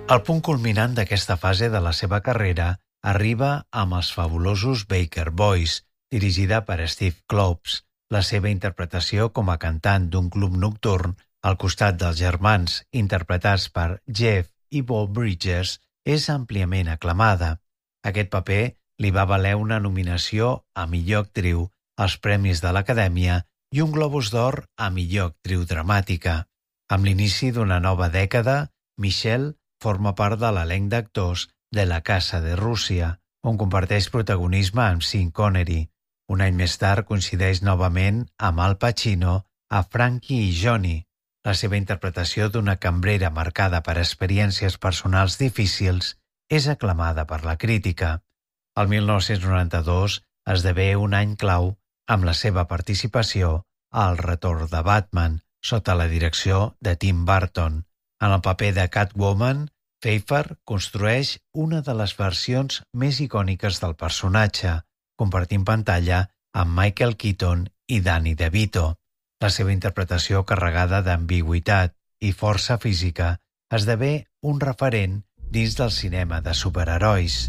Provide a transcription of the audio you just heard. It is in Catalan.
El punt culminant d'aquesta fase de la seva carrera arriba amb els fabulosos Baker Boys, dirigida per Steve Kloves. La seva interpretació com a cantant d'un club nocturn al costat dels germans interpretats per Jeff i Beau Bridges és àmpliament aclamada. Aquest paper li va valer una nominació a millor actriu als Premis de l'Acadèmia i un Globus d'Or a millor actriu dramàtica. Amb l'inici d'una nova dècada, Michelle forma part de l'elenc d'actors de La Casa de Rússia, on comparteix protagonisme amb Sean Connery. Un any més tard coincideix novament amb Al Pacino a Frankie i Johnny. La seva interpretació d'una cambrera marcada per experiències personals difícils és aclamada per la crítica. El 1992 esdevé un any clau amb la seva participació a El retorn de Batman, sota la direcció de Tim Burton. En el paper de Catwoman, Pfeiffer construeix una de les versions més icòniques del personatge, compartint pantalla amb Michael Keaton i Danny DeVito. La seva interpretació carregada d'ambigüitat i força física esdevé un referent dins del cinema de superherois.